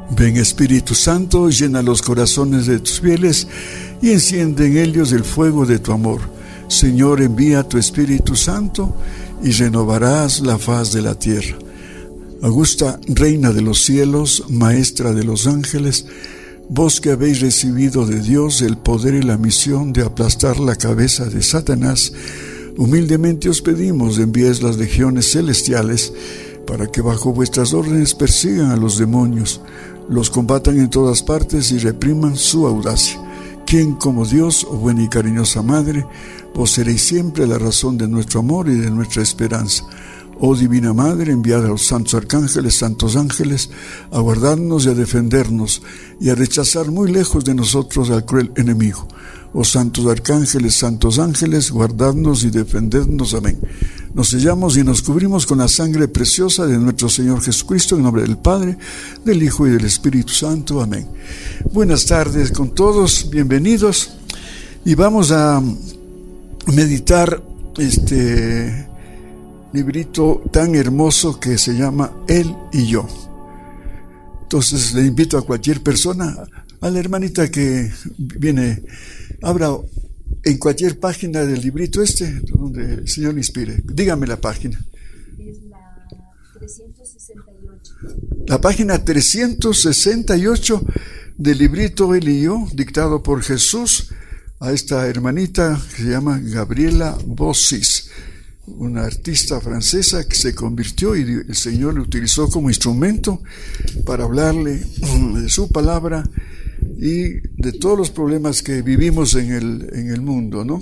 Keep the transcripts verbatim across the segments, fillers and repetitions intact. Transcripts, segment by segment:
Ven Espíritu Santo, llena los corazones de tus fieles y enciende en ellos el fuego de tu amor. Señor, envía tu Espíritu Santo y renovarás la faz de la tierra. Augusta Reina de los cielos, Maestra de los ángeles, vos que habéis recibido de Dios el poder y la misión de aplastar la cabeza de Satanás, humildemente os pedimos enviéis las legiones celestiales para que bajo vuestras órdenes persigan a los demonios, los combatan en todas partes y repriman su audacia. Quien como Dios, oh buena y cariñosa Madre, vos seréis siempre la razón de nuestro amor y de nuestra esperanza. Oh Divina Madre, enviad a los santos arcángeles, santos ángeles, a guardarnos y a defendernos, y a rechazar muy lejos de nosotros al cruel enemigo. Oh santos arcángeles, santos ángeles, guardadnos y defendednos. Amén. Nos sellamos y nos cubrimos con la sangre preciosa de nuestro Señor Jesucristo, en nombre del Padre, del Hijo y del Espíritu Santo. Amén. Buenas tardes con todos, bienvenidos. Y vamos a meditar este librito tan hermoso que se llama Él y yo. Entonces le invito a cualquier persona, a la hermanita que viene, abra en cualquier página del librito este, donde el Señor le inspire. Dígame la página. Es la trescientos sesenta y ocho. La página trescientos sesenta y ocho del librito Él y yo, dictado por Jesús a esta hermanita que se llama Gabriela Bossis, una artista francesa que se convirtió y el Señor le utilizó como instrumento para hablarle de su palabra y de todos los problemas que vivimos en el, en el mundo, ¿no?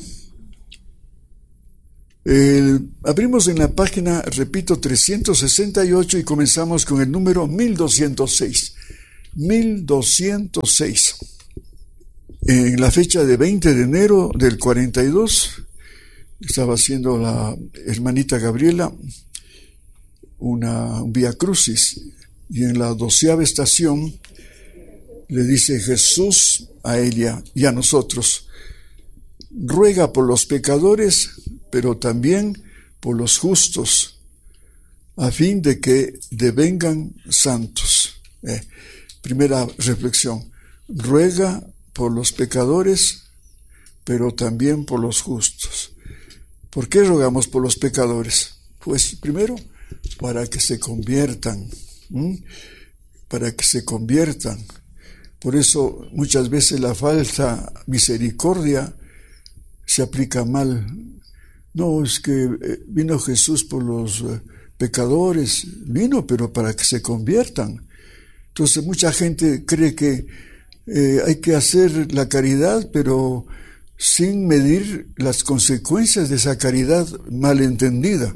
El, abrimos en la página, repito, trescientos sesenta y ocho y comenzamos con el número mil doscientos seis. mil doscientos seis. En la fecha de veinte de enero del cuarenta y dos, estaba haciendo la hermanita Gabriela una, un vía crucis, y en la doceava estación le dice Jesús a ella y a nosotros: ruega por los pecadores, pero también por los justos, a fin de que devengan santos. Eh, primera reflexión: ruega por los pecadores, pero también por los justos. ¿Por qué rogamos por los pecadores? Pues primero, para que se conviertan, ¿m? para que se conviertan. Por eso muchas veces la falsa misericordia se aplica mal. No, es que vino Jesús por los pecadores, vino pero para que se conviertan. Entonces mucha gente cree que eh, hay que hacer la caridad, pero sin medir las consecuencias de esa caridad malentendida.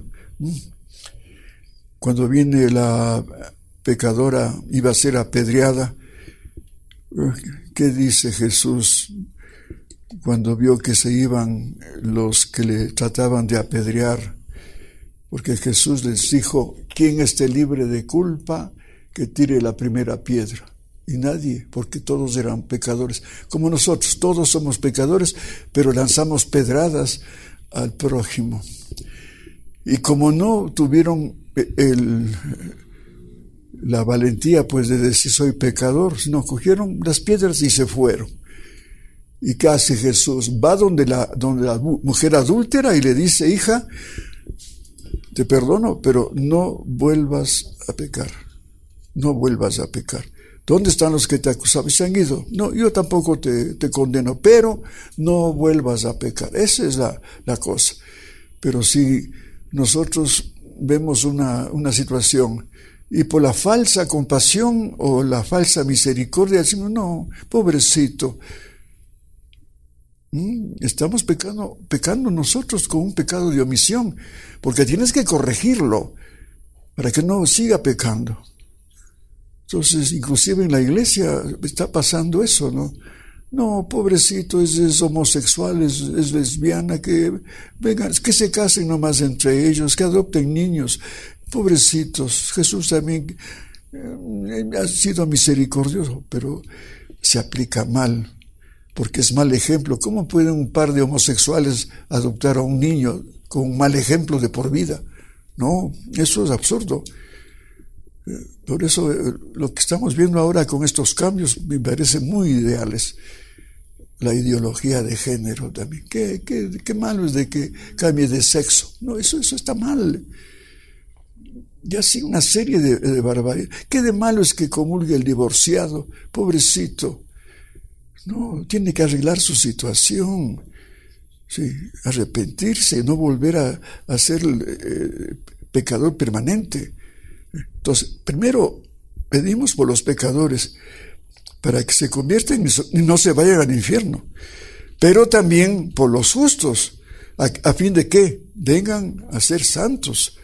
Cuando viene la pecadora, iba a ser apedreada, ¿qué dice Jesús cuando vio que se iban los que le trataban de apedrear? Porque Jesús les dijo: quien esté libre de culpa, que tire la primera piedra. Y nadie, porque todos eran pecadores, como nosotros, todos somos pecadores, pero lanzamos pedradas al prójimo. Y como no tuvieron el, la valentía pues de decir soy pecador, sino cogieron las piedras y se fueron. ¿Y qué hace Jesús? Va donde la, donde la mujer adúltera y le dice: hija, te perdono, pero no vuelvas a pecar, no vuelvas a pecar. ¿Dónde están los que te acusaban? Se han ido. No, yo tampoco te, te condeno, pero no vuelvas a pecar. Esa es la, la cosa. Pero si nosotros vemos una, una situación y por la falsa compasión o la falsa misericordia decimos: no, pobrecito, ¿Mm? estamos pecando, pecando nosotros con un pecado de omisión, porque tienes que corregirlo para que no siga pecando. Entonces, inclusive en la iglesia está pasando eso, ¿no? No, pobrecito, es, es homosexual, es, es lesbiana, que vengan, que se casen nomás entre ellos, que adopten niños. Pobrecitos, Jesús también eh, ha sido misericordioso, pero se aplica mal, porque es mal ejemplo. ¿Cómo puede un par de homosexuales adoptar a un niño con un mal ejemplo de por vida? No, eso es absurdo. Por eso lo que estamos viendo ahora con estos cambios me parece muy ideales. La ideología de género también. ¿Qué, qué, qué malo es de que cambie de sexo? No, eso, eso está mal. Y así una serie de, de barbaridades. ¿Qué de malo es que comulgue el divorciado? Pobrecito. No, tiene que arreglar su situación. Sí, arrepentirse, no volver a, a ser eh, pecador permanente. Entonces, primero pedimos por los pecadores para que se conviertan y no se vayan al infierno, pero también por los justos, a, a fin de que vengan a ser santos.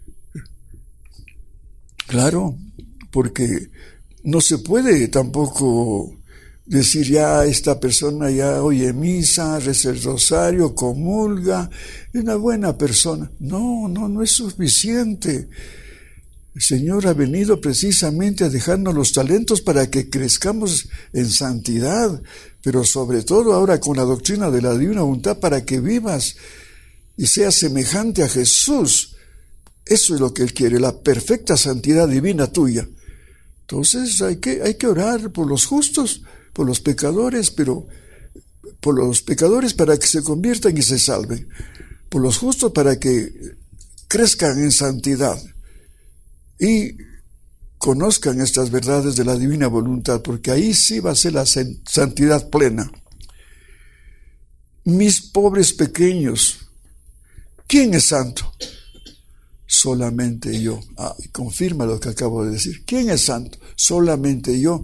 Claro, porque no se puede tampoco decir ya esta persona ya oye misa, reza el rosario, comulga, es una buena persona. No, no, no es suficiente. El Señor ha venido precisamente a dejarnos los talentos para que crezcamos en santidad, pero sobre todo ahora con la doctrina de la divina voluntad para que vivas y seas semejante a Jesús. Eso es lo que Él quiere, la perfecta santidad divina tuya. Entonces hay que, hay que orar por los justos, por los pecadores, pero por los pecadores para que se conviertan y se salven, por los justos para que crezcan en santidad y conozcan estas verdades de la divina voluntad, porque ahí sí va a ser la santidad plena. Mis pobres pequeños, ¿quién es santo? Solamente yo. Ah, confirma lo que acabo de decir. ¿Quién es santo? Solamente yo.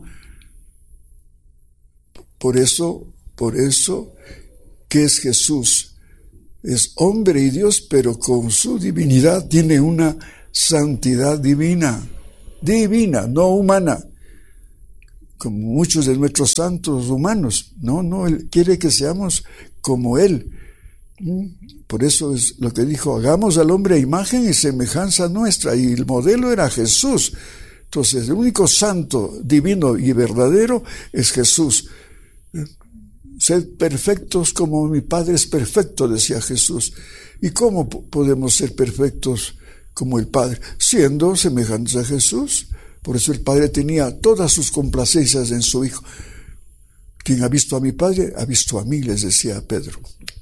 Por eso, por eso, que es Jesús. Es hombre y Dios, pero con su divinidad tiene una santidad divina, divina, no humana, como muchos de nuestros santos humanos. No, no, Él quiere que seamos como Él. Por eso es lo que dijo, hagamos al hombre a imagen y semejanza nuestra, y el modelo era Jesús. Entonces, el único santo, divino y verdadero es Jesús. Sed perfectos como mi Padre es perfecto, decía Jesús. ¿Y cómo podemos ser perfectos como el Padre? Siendo semejantes a Jesús. Por eso el Padre tenía todas sus complacencias en su Hijo. Quien ha visto a mi Padre, ha visto a mí, les decía a Pedro.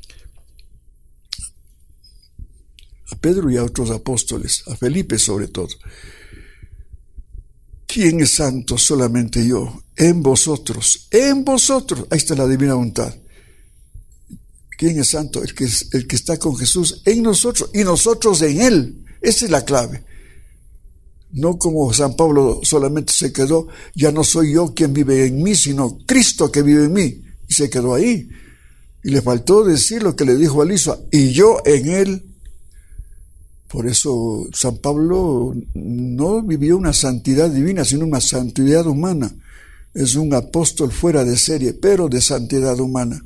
A Pedro y a otros apóstoles, a Felipe sobre todo. ¿Quién es santo? Solamente yo. En vosotros, en vosotros. Ahí está la divina voluntad. ¿Quién es santo? El que, es, el que está con Jesús en nosotros y nosotros en Él. Esa es la clave. No como San Pablo solamente se quedó, ya no soy yo quien vive en mí, sino Cristo que vive en mí. Y se quedó ahí. Y le faltó decir lo que le dijo a Lisua, y yo en Él. Por eso San Pablo no vivió una santidad divina, sino una santidad humana. Es un apóstol fuera de serie, pero de santidad humana.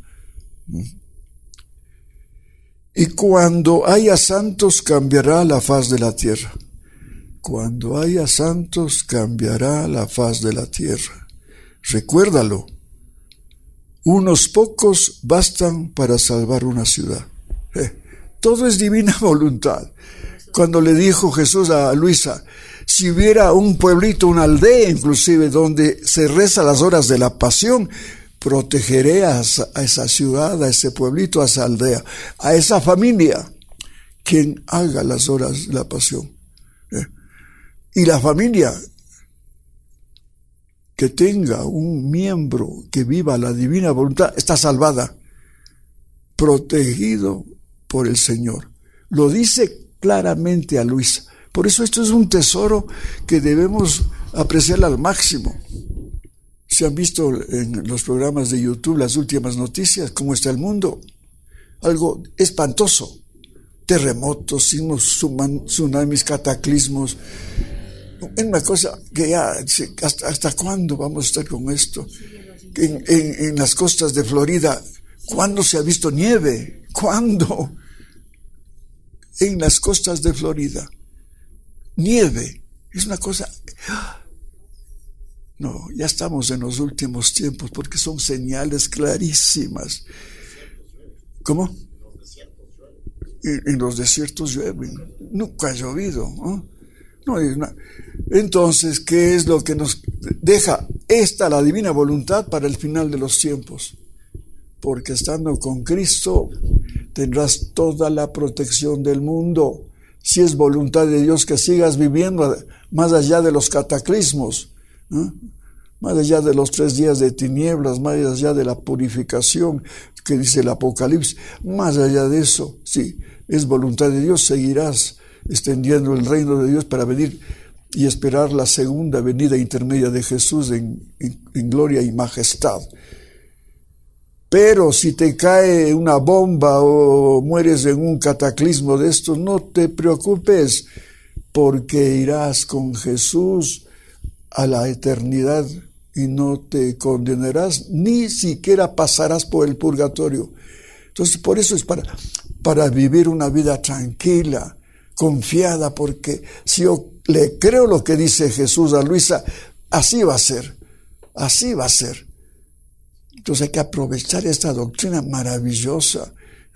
Y cuando haya santos, cambiará la faz de la tierra. Cuando haya santos, cambiará la faz de la tierra. Recuérdalo. Unos pocos bastan para salvar una ciudad. Eh, todo es divina voluntad. Cuando le dijo Jesús a Luisa, si hubiera un pueblito, una aldea inclusive, donde se reza las horas de la pasión, protegeré a esa, a esa ciudad, a ese pueblito, a esa aldea, a esa familia, quien haga las horas de la pasión. ¿Eh? Y la familia que tenga un miembro que viva la divina voluntad está salvada, protegido por el Señor. Lo dice claramente a Luisa. Por eso esto es un tesoro que debemos apreciar al máximo. Se han visto en los programas de YouTube las últimas noticias, cómo está el mundo. Algo espantoso. Terremotos, sismos, tsunamis, cataclismos. Es una cosa que ya, ¿hasta, hasta cuándo vamos a estar con esto? En, en, en las costas de Florida, ¿cuándo se ha visto nieve? ¿Cuándo? En las costas de Florida, nieve, es una cosa. No, ya estamos en los últimos tiempos porque son señales clarísimas. ¿Cómo? En, en los desiertos llueven, nunca ha llovido, ¿no? No es una. Entonces, ¿qué es lo que nos deja esta, la divina voluntad, para el final de los tiempos? Porque estando con Cristo tendrás toda la protección del mundo. Si es voluntad de Dios que sigas viviendo más allá de los cataclismos, ¿no? Más allá de los tres días de tinieblas, más allá de la purificación que dice el Apocalipsis, más allá de eso, si es voluntad de Dios, seguirás extendiendo el reino de Dios para venir y esperar la segunda venida intermedia de Jesús en, en, en gloria y majestad. Pero si te cae una bomba o mueres en un cataclismo de esto, no te preocupes, porque irás con Jesús a la eternidad y no te condenarás, ni siquiera pasarás por el purgatorio. Entonces, por eso es para, para vivir una vida tranquila, confiada, porque si yo le creo lo que dice Jesús a Luisa, así va a ser, así va a ser. Entonces hay que aprovechar esta doctrina maravillosa.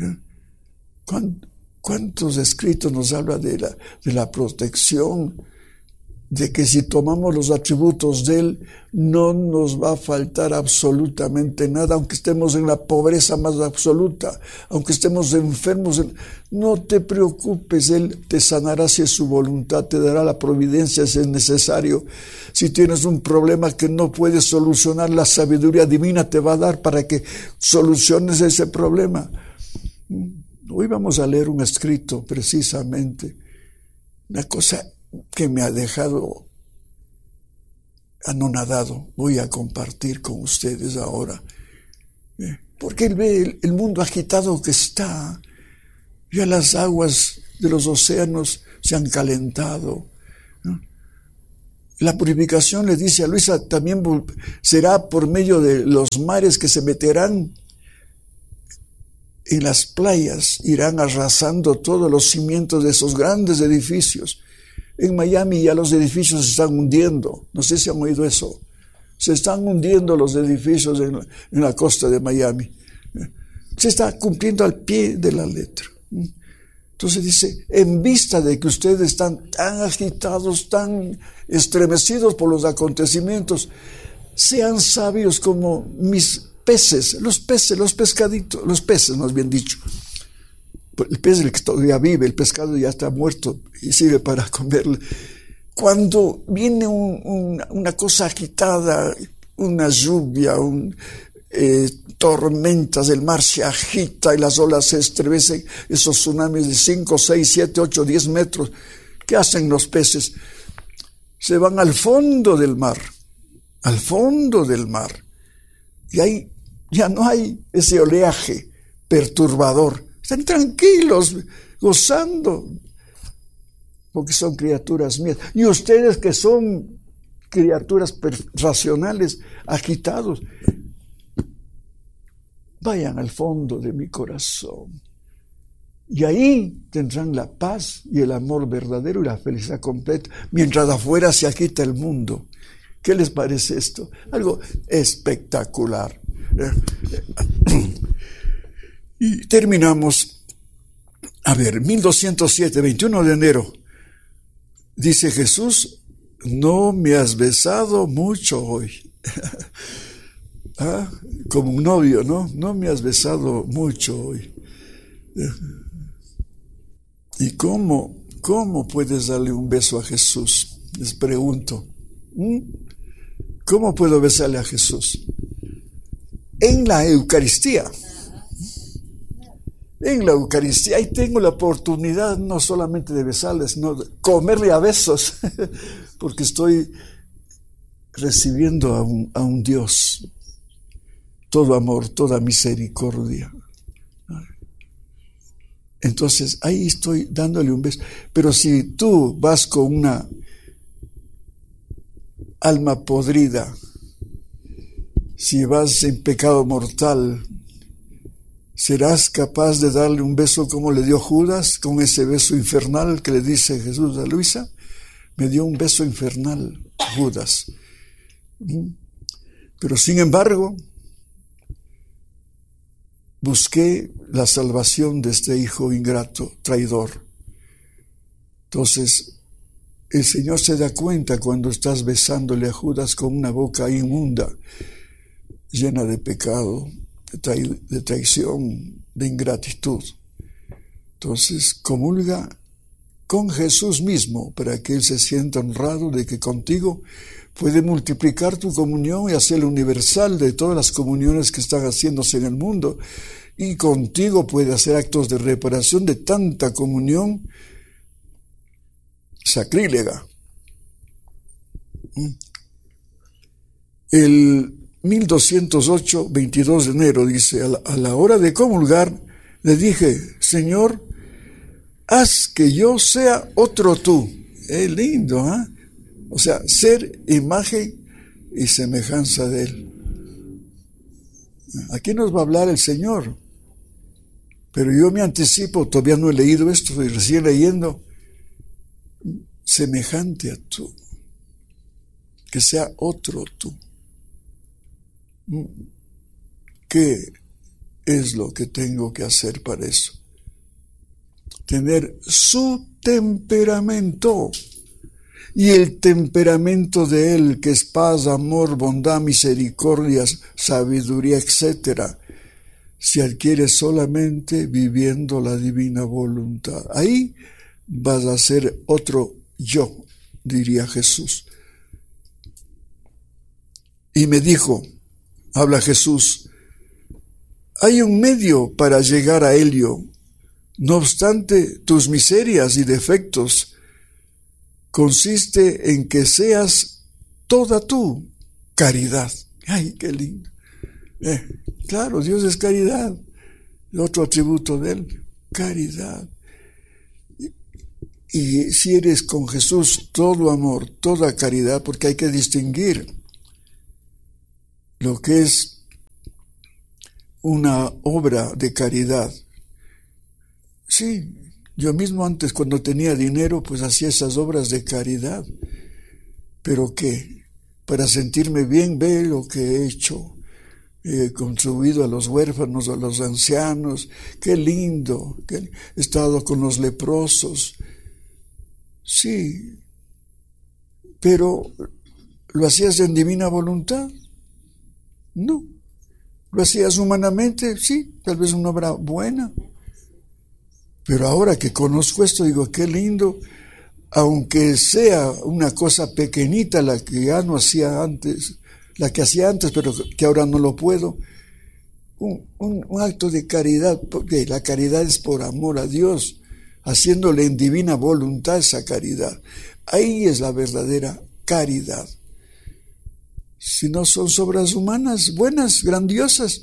¿Cuántos escritos nos habla de la, de la protección? De que si tomamos los atributos de Él, no nos va a faltar absolutamente nada, aunque estemos en la pobreza más absoluta, aunque estemos enfermos. No te preocupes, Él te sanará si es su voluntad, te dará la providencia si es necesario. Si tienes un problema que no puedes solucionar, la sabiduría divina te va a dar para que soluciones ese problema. Hoy vamos a leer un escrito precisamente, una cosa que me ha dejado anonadado. Voy a compartir con ustedes ahora, porque él ve el, el mundo agitado que está. Ya las aguas de los océanos se han calentado, ¿no? La purificación, le dice a Luisa, también será por medio de los mares que se meterán en las playas, irán arrasando todos los cimientos de esos grandes edificios. En Miami ya los edificios se están hundiendo. No sé si han oído eso. Se están hundiendo los edificios en la, en la costa de Miami. Se está cumpliendo al pie de la letra. Entonces dice, en vista de que ustedes están tan agitados, tan estremecidos por los acontecimientos, sean sabios como mis peces, los peces, los pescaditos, los peces más bien dicho. El pez el que todavía vive, el pescado ya está muerto y sirve para comerlo. Cuando viene un, un, una cosa agitada, una lluvia, un, eh, tormentas, el mar se agita y las olas se estremecen, esos tsunamis de cinco, seis, siete, ocho, diez metros, ¿qué hacen los peces? Se van al fondo del mar, al fondo del mar, y ahí ya no hay ese oleaje perturbador. Están tranquilos, gozando, porque son criaturas mías. Y ustedes que son criaturas racionales, agitados, vayan al fondo de mi corazón. Y ahí tendrán la paz y el amor verdadero y la felicidad completa, mientras afuera se agita el mundo. ¿Qué les parece esto? Algo espectacular. Y terminamos, a ver, mil doscientos siete, veintiuno de enero, dice Jesús, no me has besado mucho hoy. ¿Ah? Como un novio, ¿no? No me has besado mucho hoy. ¿Y cómo, cómo puedes darle un beso a Jesús? Les pregunto. ¿Mm? ¿Cómo puedo besarle a Jesús? En la Eucaristía. En la Eucaristía, ahí tengo la oportunidad no solamente de besarle, sino de comerle a besos, porque estoy recibiendo a un, a un Dios, todo amor, toda misericordia. Entonces, ahí estoy dándole un beso. Pero si tú vas con una alma podrida, si vas en pecado mortal, ¿serás capaz de darle un beso como le dio Judas, con ese beso infernal que le dice Jesús a Luisa? Me dio un beso infernal, Judas. Pero sin embargo, busqué la salvación de este hijo ingrato, traidor. Entonces, el Señor se da cuenta cuando estás besándole a Judas con una boca inmunda, llena de pecado, de, trai- de traición, de ingratitud. Entonces, comulga con Jesús mismo para que Él se sienta honrado de que contigo puede multiplicar tu comunión y hacerla universal de todas las comuniones que están haciéndose en el mundo. Y contigo puede hacer actos de reparación de tanta comunión sacrílega. El mil doscientos ocho, veintidós de enero, dice, a la, a la hora de comulgar, le dije, Señor, haz que yo sea otro tú. Es lindo, ¿eh? O sea, ser imagen y semejanza de Él. Aquí nos va a hablar el Señor. Pero yo me anticipo, todavía no he leído esto, estoy recién leyendo. Semejante a tú. Que sea otro tú. ¿Qué es lo que tengo que hacer para eso? Tener su temperamento. Y el temperamento de Él, que es paz, amor, bondad, misericordia, sabiduría, etcétera, se adquiere solamente viviendo la divina voluntad. Ahí vas a ser otro yo, diría Jesús. Y me dijo, habla Jesús, hay un medio para llegar a ello. No obstante, tus miserias y defectos consiste en que seas toda tú caridad. ¡Ay, qué lindo! Eh, claro, Dios es caridad. Otro atributo de Él, caridad. Y, y si eres con Jesús todo amor, toda caridad, porque hay que distinguir lo que es una obra de caridad. Sí, yo mismo antes cuando tenía dinero pues hacía esas obras de caridad, pero que para sentirme bien, ve lo que he hecho, he contribuido a los huérfanos, a los ancianos, qué lindo, que he estado con los leprosos, sí, pero ¿lo hacías en divina voluntad? No. ¿Lo hacías humanamente? Sí, tal vez una obra buena. Pero ahora que conozco esto, digo, qué lindo, aunque sea una cosa pequeñita la que ya no hacía antes, la que hacía antes, pero que ahora no lo puedo, un, un, un acto de caridad, porque la caridad es por amor a Dios, haciéndole en divina voluntad esa caridad. Ahí es la verdadera caridad. Si no son obras humanas, buenas, grandiosas,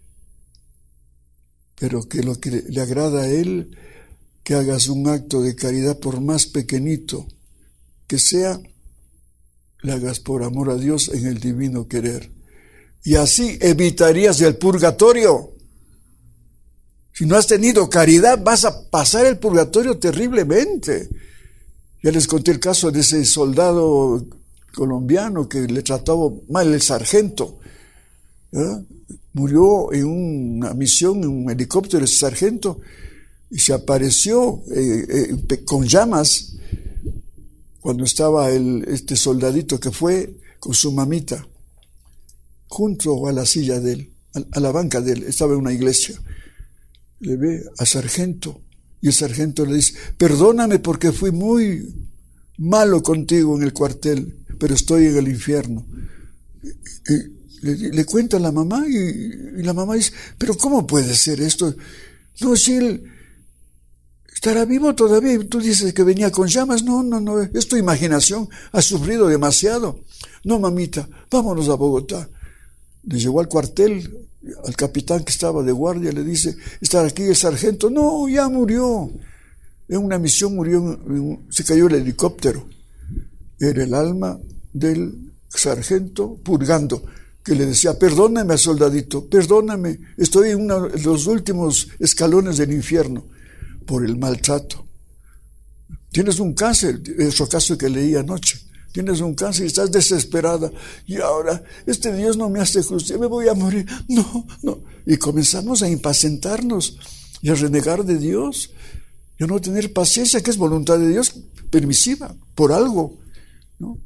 pero que lo que le agrada a Él, que hagas un acto de caridad por más pequeñito que sea, le hagas por amor a Dios en el divino querer. Y así evitarías el purgatorio. Si no has tenido caridad, vas a pasar el purgatorio terriblemente. Ya les conté el caso de ese soldado colombiano que le trataba mal el sargento. ¿Eh? Murió en una misión en un helicóptero ese sargento y se apareció eh, eh, con llamas cuando estaba el, este soldadito que fue con su mamita junto a la silla de él, a, a la banca de él, estaba en una iglesia. Le ve a sargento y el sargento le dice, perdóname porque fui muy malo contigo en el cuartel, pero estoy en el infierno. Y, y, Le, le cuenta a la mamá y, y la mamá dice, pero ¿cómo puede ser esto? No, si él estará vivo todavía y tú dices que venía con llamas. No, no, no, es tu imaginación, has sufrido demasiado. No, mamita, vámonos a Bogotá. Le llegó al cuartel, al capitán que estaba de guardia, le dice, ¿está aquí el sargento? No, ya murió. En una misión murió, se cayó el helicóptero. Era el alma del sargento purgando, que le decía, perdóname al soldadito, perdóname, estoy en uno de los últimos escalones del infierno por el maltrato. Tienes un cáncer, es el caso que leí anoche, tienes un cáncer y estás desesperada, y ahora este Dios no me hace justicia, me voy a morir, no, no. Y comenzamos a impacientarnos y a renegar de Dios, y a no tener paciencia, que es voluntad de Dios, permisiva, por algo, ¿no?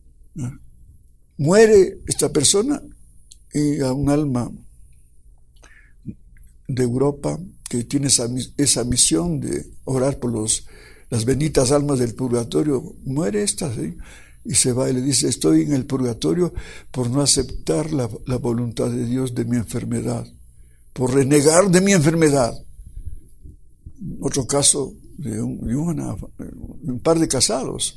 Muere esta persona y a un alma de Europa que tiene esa, esa misión de orar por los, las benditas almas del purgatorio, muere esta, ¿sí? Y se va y le dice, estoy en el purgatorio por no aceptar la, la voluntad de Dios de mi enfermedad, por renegar de mi enfermedad. Otro caso de un, de una, un par de casados.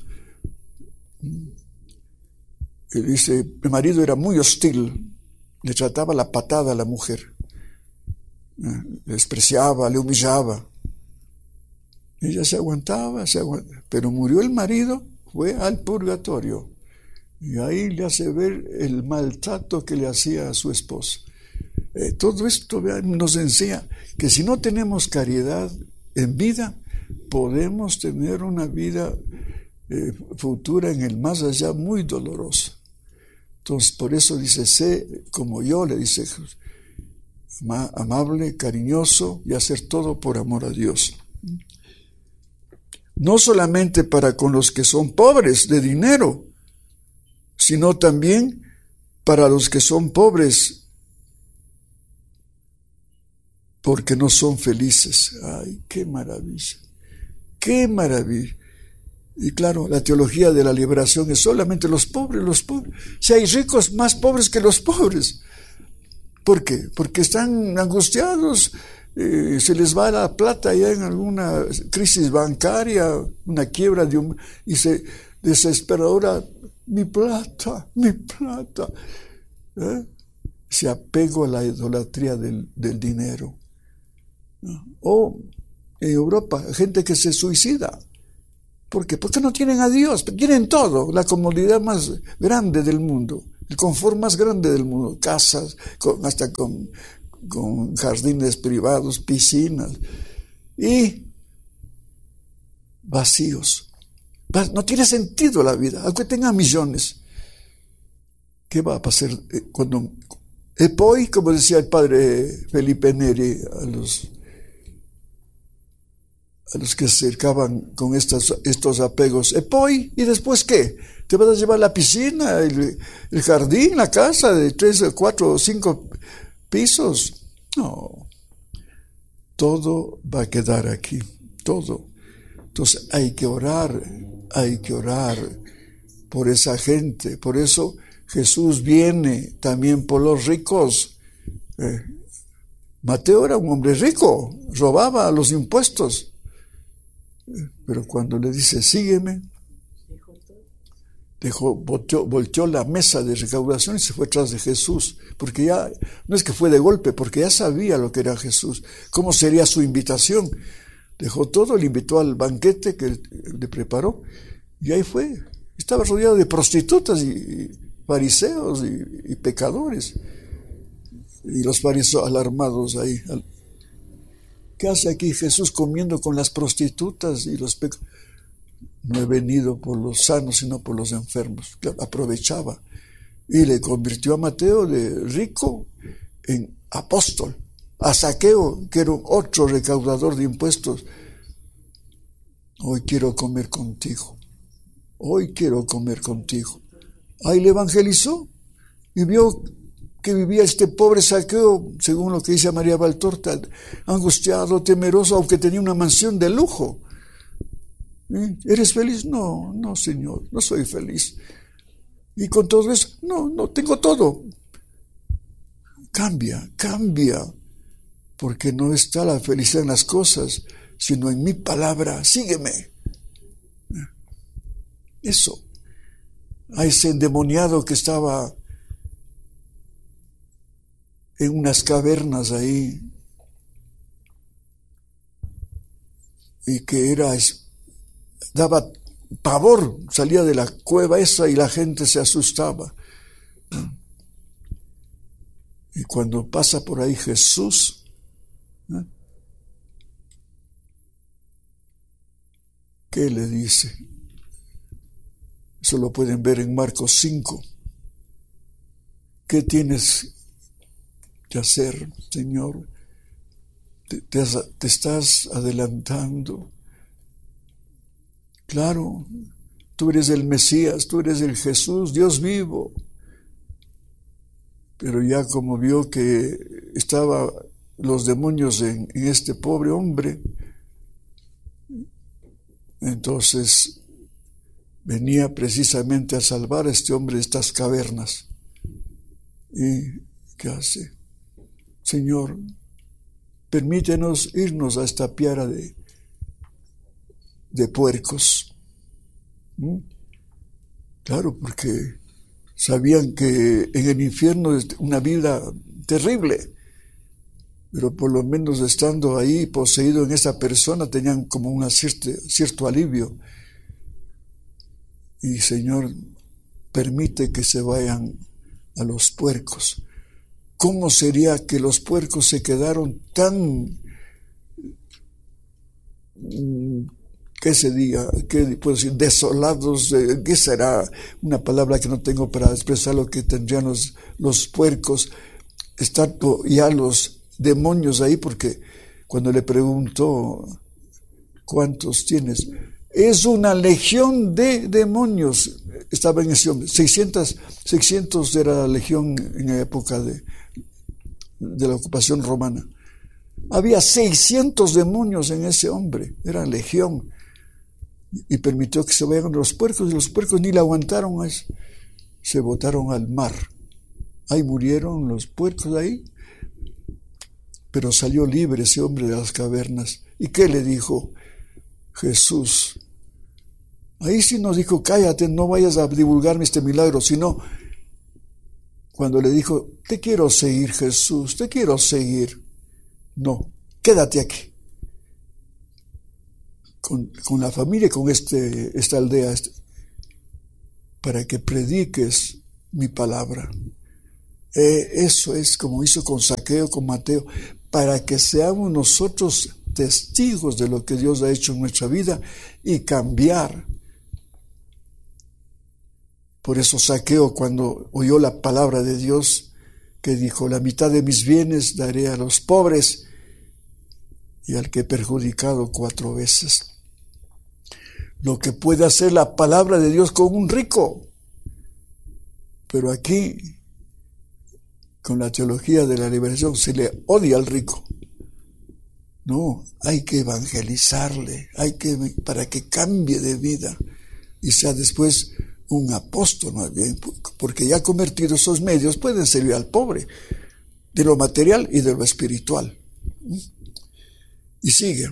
Y dice, mi marido era muy hostil, le trataba la patada a la mujer, le despreciaba, le humillaba. Ella se aguantaba, se aguantaba, pero murió el marido, fue al purgatorio, y ahí le hace ver el maltrato que le hacía a su esposa. Eh, todo esto, vean, nos enseña que si no tenemos caridad en vida, podemos tener una vida eh, futura en el más allá muy dolorosa. Entonces, por eso dice, sé como yo, le dice Jesús, amable, cariñoso y hacer todo por amor a Dios. No solamente para con los que son pobres de dinero, sino también para los que son pobres porque no son felices. ¡Ay, qué maravilla! ¡Qué maravilla! Y claro, la teología de la liberación es solamente los pobres, los pobres. Si hay ricos más pobres que los pobres. ¿Por qué? Porque están angustiados, eh, se les va la plata ya en alguna crisis bancaria, una quiebra de un, y se desespera ahora, mi plata, mi plata. ¿Eh? Se apego a la idolatría del, del dinero. O en Europa, gente que se suicida. ¿Por qué? Porque no tienen a Dios, tienen todo, la comodidad más grande del mundo, el confort más grande del mundo, casas, con, hasta con, con jardines privados, piscinas, y vacíos. No tiene sentido la vida, aunque tenga millones. ¿Qué va a pasar cuando... Epoi, como decía el padre Felipe Neri a los... a los que se acercaban con estas, estos apegos, epoi, ¿y después qué? ¿Te vas a llevar la piscina, el, el jardín, la casa de tres, cuatro o cinco pisos? No, todo va a quedar aquí, todo. Entonces hay que orar, hay que orar por esa gente. Por eso Jesús viene también por los ricos. Eh, Mateo era un hombre rico, robaba los impuestos. Pero cuando le dice, sígueme, dejó, volteó, volteó la mesa de recaudación y se fue tras de Jesús, porque ya, no es que fue de golpe, porque ya sabía lo que era Jesús, cómo sería su invitación. Dejó todo, le invitó al banquete que le preparó, y ahí fue. Estaba rodeado de prostitutas y, y fariseos y, y pecadores, y los fariseos alarmados ahí. ¿Qué hace aquí Jesús comiendo con las prostitutas y los pecadores? No he venido por los sanos, sino por los enfermos. Aprovechaba. Y le convirtió a Mateo de rico en apóstol. A Zaqueo, que era otro recaudador de impuestos. Hoy quiero comer contigo. Hoy quiero comer contigo. Ahí le evangelizó y vio que vivía este pobre Zaqueo, según lo que dice María Valtorta, angustiado, temeroso, aunque tenía una mansión de lujo. ¿Eh? ¿Eres feliz? No, no, Señor, no soy feliz. Y con todo eso, no, no tengo todo. Cambia, cambia, porque no está la felicidad en las cosas, sino en mi palabra. Sígueme. Eso. A ese endemoniado que estaba en unas cavernas ahí, y que era, daba pavor, salía de la cueva esa y la gente se asustaba. Y cuando pasa por ahí Jesús, ¿eh? ¿Qué le dice? Eso lo pueden ver en Marcos cinco. ¿Qué tienes que hacer, Señor? Te, te, te estás adelantando. claro, tú eres el Mesías, tú eres el Jesús, Dios vivo. Pero ya como vio que estaban los demonios en, en este pobre hombre, entonces venía precisamente a salvar a este hombre de estas cavernas. ¿Y qué hace? Señor, permítenos irnos a esta piara de, de puercos. ¿Mm? Claro, porque sabían que en el infierno es una vida terrible, pero por lo menos estando ahí poseído en esa persona tenían como un cierto, cierto alivio. Y Señor, permite que se vayan a los puercos. ¿Cómo sería que los puercos se quedaron tan, qué se diga, qué puedo decir, desolados? ¿Qué será? Una palabra que no tengo para expresar lo que tendrían los, los puercos. Estar ya los demonios ahí, porque cuando le preguntó ¿cuántos tienes? Es una legión de demonios. Estaba en ese hombre. seiscientos, seiscientos era la legión en la época de, de la ocupación romana. Había seiscientos demonios en ese hombre. Era legión. Y permitió que se vayan los puercos. Y los puercos ni la aguantaron. Se botaron al mar. Ahí murieron los puercos ahí. Pero salió libre ese hombre de las cavernas. ¿Y qué le dijo Jesús? Ahí sí nos dijo, cállate, no vayas a divulgarme este milagro, sino cuando le dijo, te quiero seguir, Jesús, te quiero seguir. No, quédate aquí, con, con la familia, con este, esta aldea, este, para que prediques mi palabra. Eh, eso es como hizo con Zaqueo, con Mateo, para que seamos nosotros testigos de lo que Dios ha hecho en nuestra vida y cambiar. Por eso Zaqueo, cuando oyó la palabra de Dios, que dijo, la mitad de mis bienes daré a los pobres y al que he perjudicado cuatro veces. Lo que puede hacer la palabra de Dios con un rico. Pero aquí, con la teología de la liberación, se le odia al rico. No, hay que evangelizarle, hay que, para que cambie de vida y sea después un apóstol más bien, porque ya convertidos esos medios pueden servir al pobre, de lo material y de lo espiritual. Y sigue.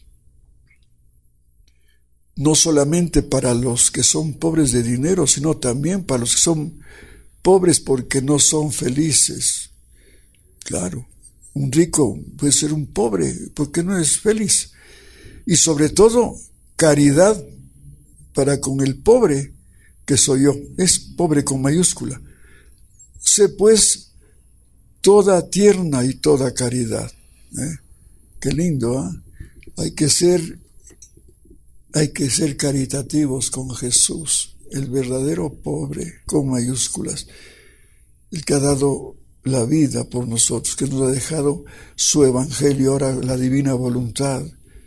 No solamente para los que son pobres de dinero, sino también para los que son pobres porque no son felices. Claro, un rico puede ser un pobre porque no es feliz. Y sobre todo, caridad para con el pobre que soy yo. Es pobre con mayúscula. Sé pues toda tierna y toda caridad. ¿Eh? Qué lindo, ¿eh? Hay que ser, hay que ser caritativos con Jesús, el verdadero pobre con mayúsculas, el que ha dado la vida por nosotros, que nos ha dejado su evangelio, ahora la divina voluntad,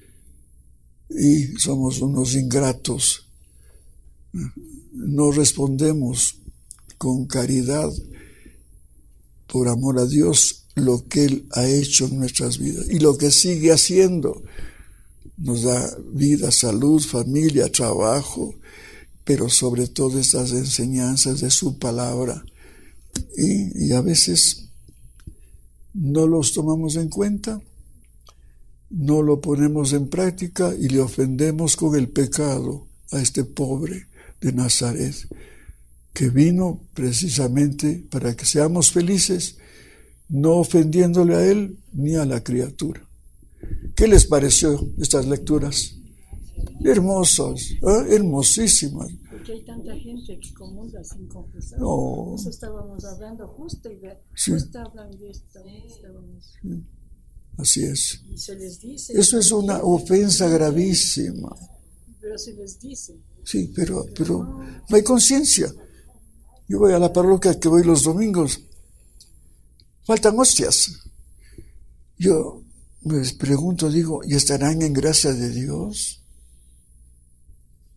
y somos unos ingratos. No respondemos con caridad, por amor a Dios, lo que Él ha hecho en nuestras vidas y lo que sigue haciendo. Nos da vida, salud, familia, trabajo, pero sobre todo estas enseñanzas de su palabra. Y, y a veces no los tomamos en cuenta, no lo ponemos en práctica y le ofendemos con el pecado a este pobre de Nazaret, que vino precisamente para que seamos felices, no ofendiéndole a él ni a la criatura. ¿Qué les pareció estas lecturas? Hermosas, ¿eh? Hermosísimas. Porque hay tanta gente que comulga sin confesar. No. Eso estábamos hablando justo y de, Sí. justo hablando de esto, estábamos. Sí. Así es. Y se les dice. Eso es una ofensa gravísima. Pero se les dice. Sí, pero, pero no hay conciencia. Yo voy a la parroquia que voy los domingos. Faltan hostias. Yo me pregunto, digo, ¿y estarán en gracia de Dios?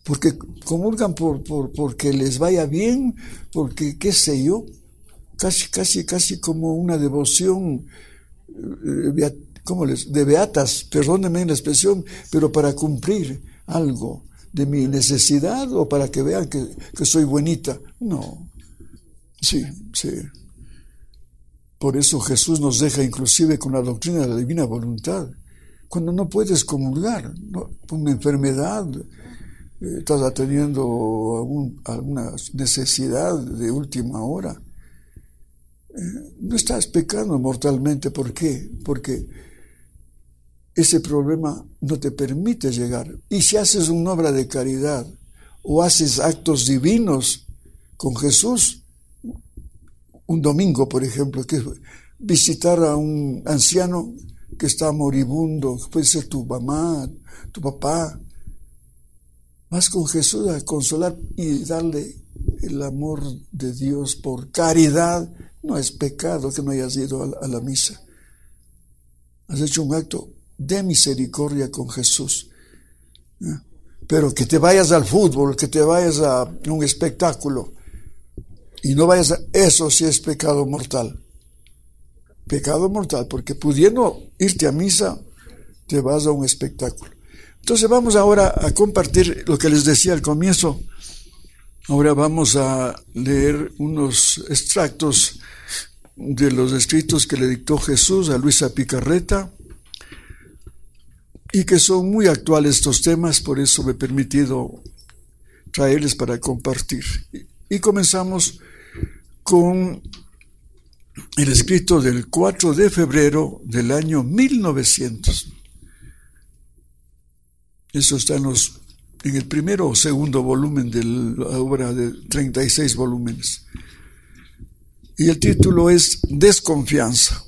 porque comulgan por, por, porque les vaya bien, porque qué sé yo, casi, casi, casi como una devoción eh, ¿cómo les? de beatas, perdónenme la expresión, pero para cumplir algo de mi necesidad o para que vean que, que soy buenita. No, sí, sí. Por eso Jesús nos deja inclusive con la doctrina de la divina voluntad. Cuando no puedes comulgar, ¿no? Una enfermedad, eh, estás teniendo algún, alguna necesidad de última hora, eh, no estás pecando mortalmente. ¿Por qué? Porque ese problema no te permite llegar. Y si haces una obra de caridad o haces actos divinos con Jesús, un domingo, por ejemplo, que visitar a un anciano que está moribundo, puede ser tu mamá, tu papá, vas con Jesús a consolar y darle el amor de Dios por caridad. No es pecado que no hayas ido a la, a la misa. Has hecho un acto de misericordia con Jesús. ¿Eh? Pero que te vayas al fútbol, que te vayas a un espectáculo y no vayas a... Eso sí es pecado mortal. Pecado mortal, porque pudiendo irte a misa, te vas a un espectáculo. Entonces vamos ahora a compartir lo que les decía al comienzo. Ahora vamos a leer unos extractos de los escritos que le dictó Jesús a Luisa Picarreta, y que son muy actuales estos temas, por eso me he permitido traerles para compartir. Y comenzamos con el escrito del cuatro de febrero del año mil novecientos. Eso está en, los, en el primero o segundo volumen de la obra de treinta y seis volúmenes. Y el título es Desconfianza.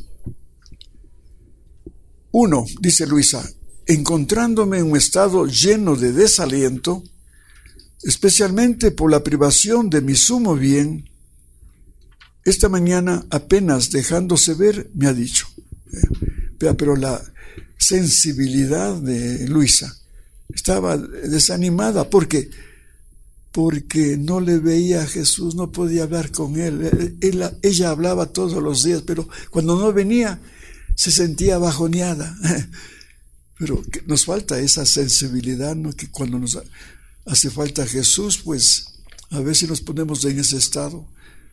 Uno, dice Luisa, encontrándome en un estado lleno de desaliento, especialmente por la privación de mi sumo bien, esta mañana apenas dejándose ver me ha dicho, eh, pero la sensibilidad de Luisa estaba desanimada porque porque no le veía a Jesús, no podía hablar con él. Ella, ella hablaba todos los días, pero cuando no venía se sentía bajoneada. Pero nos falta esa sensibilidad, ¿no? Que cuando nos hace falta Jesús, pues a ver si nos ponemos en ese estado.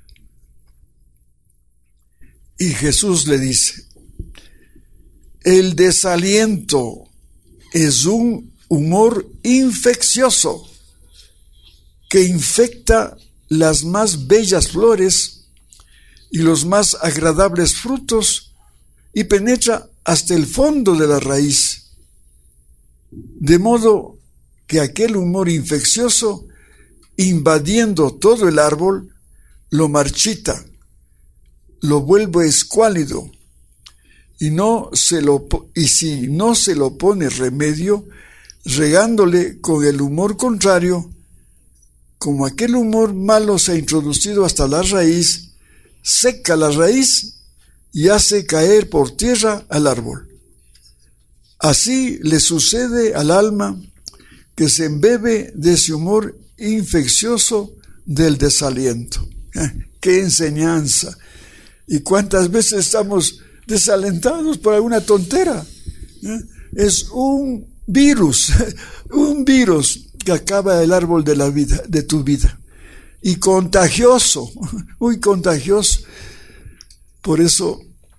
Y Jesús le dice, el desaliento es un humor infeccioso que infecta las más bellas flores y los más agradables frutos y penetra hasta el fondo de la raíz, de modo que aquel humor infeccioso, invadiendo todo el árbol, lo marchita, lo vuelve escuálido, y, no se lo, y si no se lo pone remedio, regándole con el humor contrario, como aquel humor malo se ha introducido hasta la raíz, seca la raíz y hace caer por tierra al árbol. Así le sucede al alma que se embebe de ese humor infeccioso del desaliento. ¡Qué enseñanza! ¿Y cuántas veces estamos desalentados por alguna tontera? Es un virus, un virus que acaba el árbol de la vida, de tu vida. Y contagioso, muy contagioso. Por eso,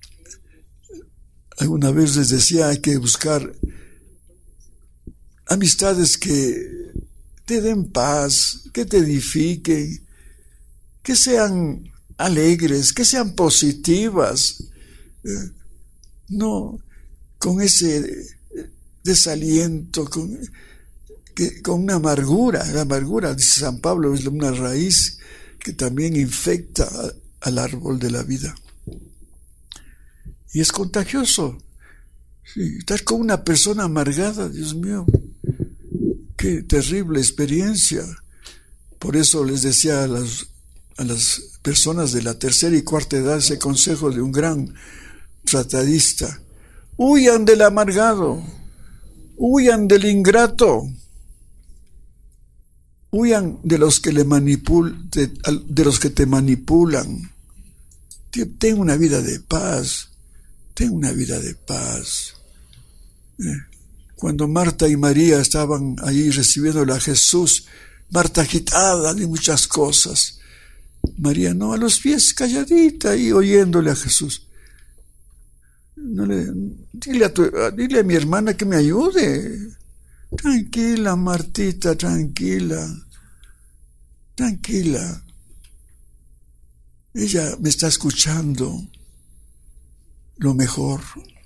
alguna vez les decía, hay que buscar amistades que te den paz, que te edifiquen, que sean alegres, que sean positivas, eh, no con ese desaliento, con, que, con una amargura. La amargura, dice San Pablo, es una raíz que también infecta a, al árbol de la vida. Y es contagioso. Sí, estar con una persona amargada, Dios mío, qué terrible experiencia. Por eso les decía a las, a las personas de la tercera y cuarta edad ese consejo de un gran tratadista: huyan del amargado, huyan del ingrato. Huyan de los que le manipul, de, de los que te manipulan. Ten una vida de paz. Ten una vida de paz. Cuando Marta y María estaban ahí recibiéndole a Jesús, Marta agitada de muchas cosas. María no, a los pies, calladita ahí oyéndole a Jesús. No le, dile, a tu, dile a mi hermana que me ayude. Tranquila, Martita, tranquila. Tranquila. Ella me está escuchando. Lo mejor.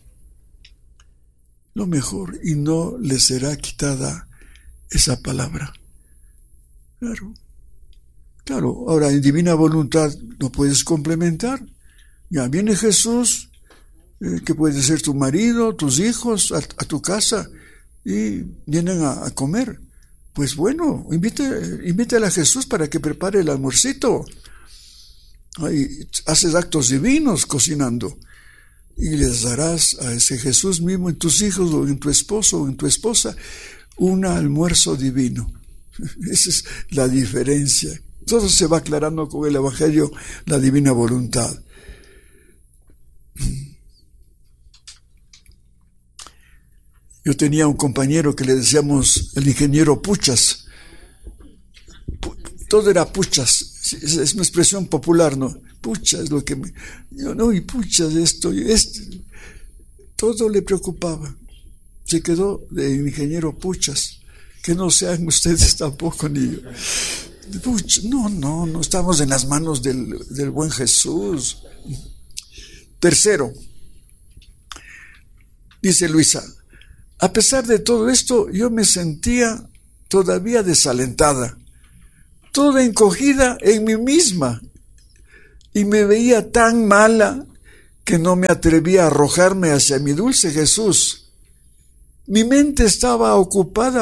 Lo mejor. Y no le será quitada esa palabra. Claro. Claro. Ahora, en divina voluntad no puedes complementar. Ya viene Jesús, eh, que puede ser tu marido, tus hijos, a, a tu casa, y vienen a, a comer. Pues bueno, invite, invítale a Jesús para que prepare el almuercito. Ahí haces actos divinos cocinando. Y les darás a ese Jesús mismo, en tus hijos, o en tu esposo, o en tu esposa, un almuerzo divino. Esa es la diferencia. Todo se va aclarando con el Evangelio, la divina voluntad. Yo tenía un compañero que le decíamos el ingeniero Puchas. Todo era Puchas. Es una expresión popular, ¿no? Puchas es lo que me... Yo, no, y puchas esto, y esto. Todo le preocupaba. Se quedó de ingeniero Puchas. Que no sean ustedes tampoco, ni yo. Puch, no, no, no estamos en las manos del, del buen Jesús. Tercero, dice Luisa, a pesar de todo esto, yo me sentía todavía desalentada, toda encogida en mí misma, y me veía tan mala que no me atrevía a arrojarme hacia mi dulce Jesús. Mi mente estaba ocupada